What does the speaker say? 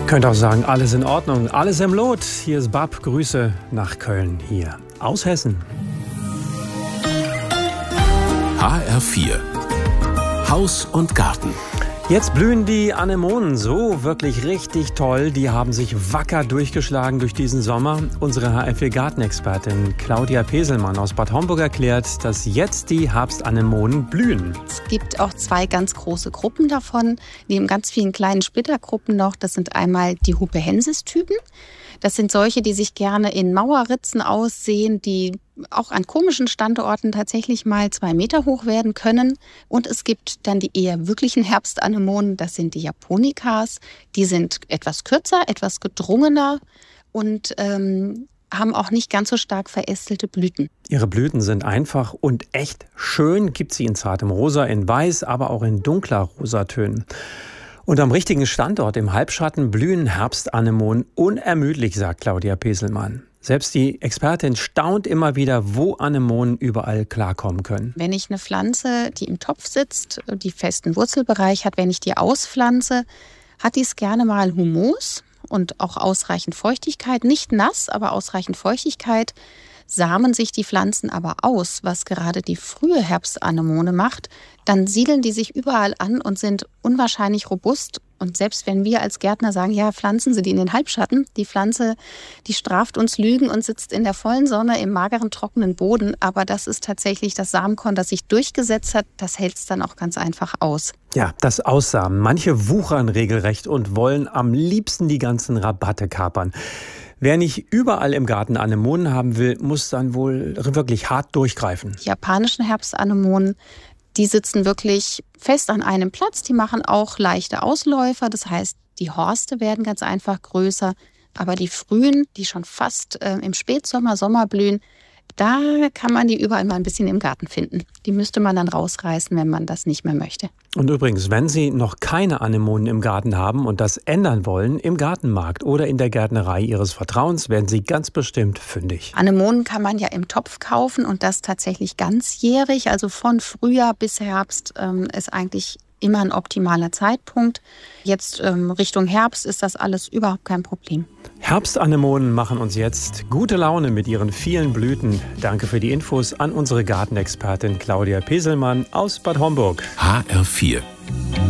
Könnte auch sagen, alles in Ordnung, alles im Lot. Hier ist Bab, Grüße nach Köln, hier aus Hessen. HR4 Haus und Garten. Jetzt blühen die Anemonen so wirklich richtig toll. Die haben sich wacker durchgeschlagen durch diesen Sommer. Unsere HR4 Gartenexpertin Claudia Peselmann aus Bad Homburg erklärt, dass jetzt die Herbstanemonen blühen. Es gibt auch 2 ganz große Gruppen davon, neben ganz vielen kleinen Splittergruppen noch. Das sind einmal die Hupehensis-Typen. Das sind solche, die sich gerne in Mauerritzen aussehen, die auch an komischen Standorten tatsächlich mal 2 Meter hoch werden können. Und es gibt dann die eher wirklichen Herbstanemonen, das sind die Japonikas. Die sind etwas kürzer, etwas gedrungener und haben auch nicht ganz so stark verästelte Blüten. Ihre Blüten sind einfach und echt schön. Gibt sie in zartem Rosa, in Weiß, aber auch in dunkler Rosatönen. Und am richtigen Standort im Halbschatten blühen Herbstanemonen unermüdlich, sagt Claudia Peselmann. Selbst die Expertin staunt immer wieder, wo Anemonen überall klarkommen können. Wenn ich eine Pflanze, die im Topf sitzt, die festen Wurzelbereich hat, wenn ich die auspflanze, hat die es gerne mal Humus und auch ausreichend Feuchtigkeit. Nicht nass, aber ausreichend Feuchtigkeit. Samen sich die Pflanzen aber aus, was gerade die frühe Herbstanemone macht, dann siedeln die sich überall an und sind unwahrscheinlich robust. Und selbst wenn wir als Gärtner sagen, ja, pflanzen Sie die in den Halbschatten, die Pflanze, die straft uns Lügen und sitzt in der vollen Sonne im mageren, trockenen Boden. Aber das ist tatsächlich das Samenkorn, das sich durchgesetzt hat. Das hält es dann auch ganz einfach aus. Ja, das Aussamen. Manche wuchern regelrecht und wollen am liebsten die ganzen Rabatte kapern. Wer nicht überall im Garten Anemonen haben will, muss dann wohl wirklich hart durchgreifen. Die japanischen Herbstanemonen, die sitzen wirklich fest an einem Platz. Die machen auch leichte Ausläufer. Das heißt, die Horste werden ganz einfach größer. Aber die frühen, die schon fast im Spätsommer, Sommer blühen, da kann man die überall mal ein bisschen im Garten finden. Die müsste man dann rausreißen, wenn man das nicht mehr möchte. Und übrigens, wenn Sie noch keine Anemonen im Garten haben und das ändern wollen, im Gartenmarkt oder in der Gärtnerei Ihres Vertrauens, werden Sie ganz bestimmt fündig. Anemonen kann man ja im Topf kaufen und das tatsächlich ganzjährig. Also von Frühjahr bis Herbst ist eigentlich immer ein optimaler Zeitpunkt. Jetzt Richtung Herbst ist das alles überhaupt kein Problem. Herbstanemonen machen uns jetzt gute Laune mit ihren vielen Blüten. Danke für die Infos an unsere Gartenexpertin Claudia Peselmann aus Bad Homburg. HR4